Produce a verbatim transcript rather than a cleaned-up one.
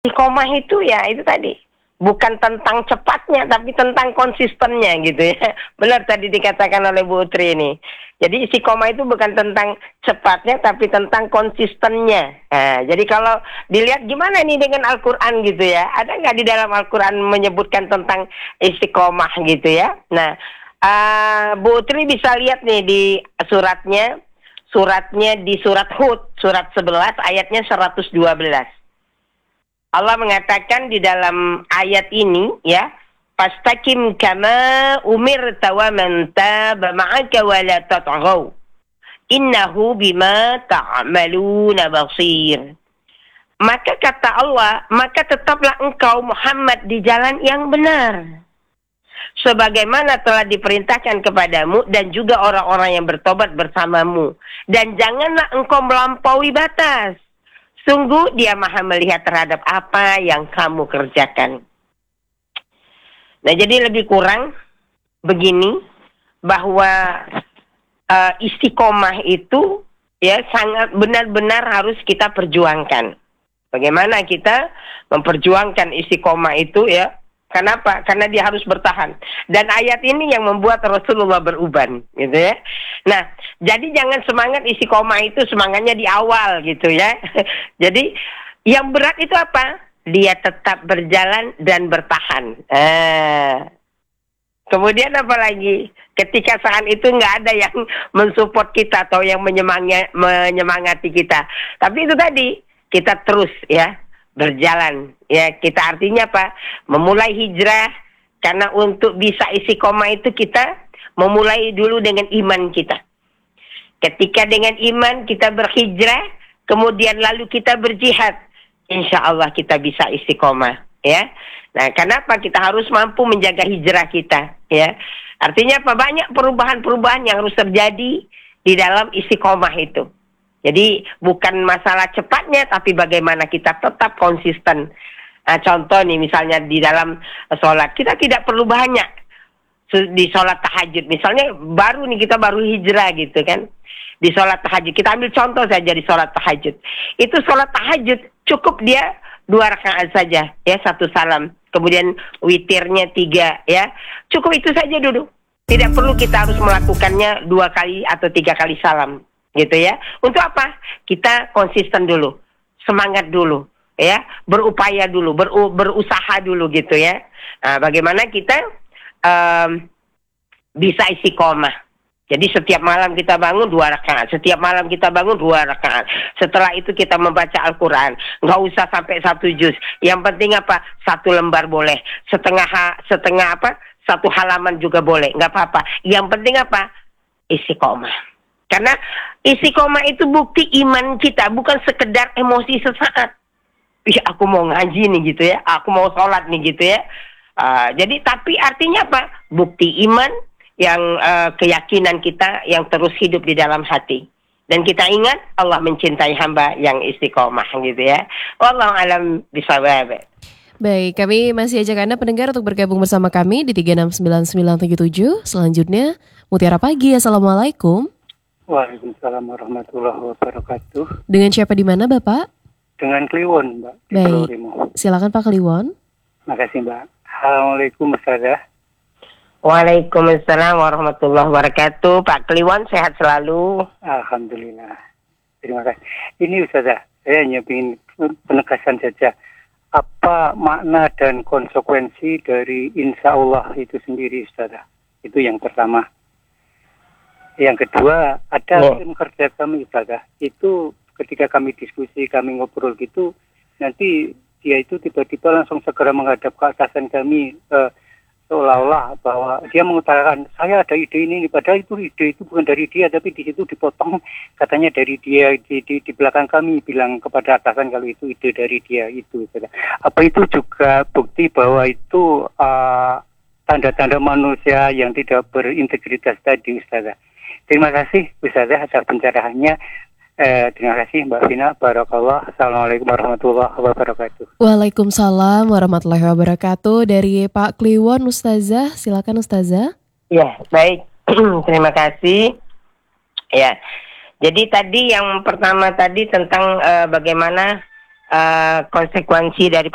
Istiqomah itu ya itu tadi, bukan tentang cepatnya tapi tentang konsistennya gitu ya. Benar tadi dikatakan oleh Bu Utri ini. Jadi istiqomah itu bukan tentang cepatnya tapi tentang konsistennya. Nah, jadi kalau dilihat gimana nih dengan Al-Quran gitu ya, ada nggak di dalam Al-Quran menyebutkan tentang istiqomah gitu ya. Nah, uh, Bu Utri bisa lihat nih di suratnya, suratnya di surat Hud, surat sebelas ayatnya seratus dua belas. Allah mengatakan di dalam ayat ini ya, fastaqim kama umirta wa man taba ma'aka wa la tatghaw innahu bima ta'maluna basir. Maka kata Allah, maka tetaplah engkau Muhammad di jalan yang benar, sebagaimana telah diperintahkan kepadamu dan juga orang-orang yang bertobat bersamamu, dan janganlah engkau melampaui batas. Sungguh dia maha melihat terhadap apa yang kamu kerjakan. Nah, jadi lebih kurang begini, bahwa uh, istiqomah itu ya sangat benar-benar harus kita perjuangkan. Bagaimana kita memperjuangkan istiqomah itu ya? Kenapa? Karena dia harus bertahan. Dan ayat ini yang membuat Rasulullah beruban, gitu ya. Nah, jadi jangan semangat istiqomah itu semangatnya di awal gitu ya. Jadi yang berat itu apa? Dia tetap berjalan dan bertahan. Eh. Kemudian apa lagi? Ketika saat itu nggak ada yang mensupport kita atau yang menyemangati, menyemangati kita. Tapi itu tadi, kita terus ya berjalan ya. Kita artinya apa? Memulai hijrah, karena untuk bisa istiqomah itu kita memulai dulu dengan iman kita. Ketika dengan iman kita berhijrah, kemudian lalu kita berjihad, insya Allah kita bisa istiqomah ya. Nah, kenapa kita harus mampu menjaga hijrah kita ya? Artinya apa? Banyak perubahan-perubahan yang harus terjadi di dalam istiqomah itu. Jadi bukan masalah cepatnya, tapi bagaimana kita tetap konsisten. Nah, contoh nih misalnya di dalam sholat, kita tidak perlu banyak di sholat tahajud. Misalnya baru nih kita baru hijrah gitu kan. Di sholat tahajud, kita ambil contoh saja di sholat tahajud. Itu sholat tahajud cukup dia dua rakaat saja ya, satu salam. Kemudian witirnya tiga ya. Cukup itu saja dulu. Tidak perlu kita harus melakukannya dua kali atau tiga kali salam. Gitu ya. Untuk apa? Kita konsisten dulu, semangat dulu ya, berupaya dulu, beru, berusaha dulu gitu ya. Nah, bagaimana kita um, bisa istiqomah. Jadi setiap malam kita bangun dua rakaat, setiap malam kita bangun dua rakaat. Setelah itu kita membaca Al-Quran, nggak usah sampai satu juz. Yang penting apa? Satu lembar boleh, setengah setengah apa? Satu halaman juga boleh, nggak apa-apa. Yang penting apa? Istiqomah. Karena istiqomah itu bukti iman kita, bukan sekedar emosi sesaat. Ih, aku mau ngaji nih gitu ya, aku mau sholat nih gitu ya. Uh, jadi tapi artinya apa? Bukti iman yang uh, keyakinan kita yang terus hidup di dalam hati. Dan kita ingat Allah mencintai hamba yang istiqomah gitu ya. Wallahu a'lam bishawab. Baik, kami masih ajak Anda pendengar untuk bergabung bersama kami di tiga enam sembilan sembilan tujuh tujuh. Selanjutnya, Mutiara Pagi. Assalamualaikum. Waalaikumsalam warahmatullahi wabarakatuh. Dengan siapa di mana, Bapak? Dengan Kliwon, Mbak. Baik, silakan Pak Kliwon. Makasih, Mbak. Assalamualaikum, Ustazah. Waalaikumsalam warahmatullahi wabarakatuh. Pak Kliwon sehat selalu. Alhamdulillah. Terima kasih. Ini Ustazah, saya hanya ingin penegasan saja. Apa makna dan konsekuensi dari insya Allah itu sendiri, Ustazah? Itu yang pertama. Yang kedua, ada oh. tim kerja kami, Ustazah. Itu ketika kami diskusi, kami ngobrol gitu, nanti dia itu tiba-tiba langsung segera menghadap ke atasan kami, eh, seolah-olah bahwa dia mengutarakan, saya ada ide ini, padahal itu ide itu bukan dari dia, tapi di situ dipotong, katanya dari dia, di, di, di belakang kami bilang kepada atasan kalau itu ide dari dia, itu. Ustazah. Apa itu juga bukti bahwa itu uh, tanda-tanda manusia yang tidak berintegritas tadi, Ustazah? Terima kasih Ustazah atas pencerahannya. Eh, terima kasih Mbak Vina. Barakallah. Assalamualaikum warahmatullahi wabarakatuh. Waalaikumsalam warahmatullahi wabarakatuh. Dari Pak Kliwon, Ustazah. Silakan Ustazah. Ya, baik. Terima kasih. Ya. Jadi tadi yang pertama tadi tentang uh, bagaimana uh, konsekuensi dari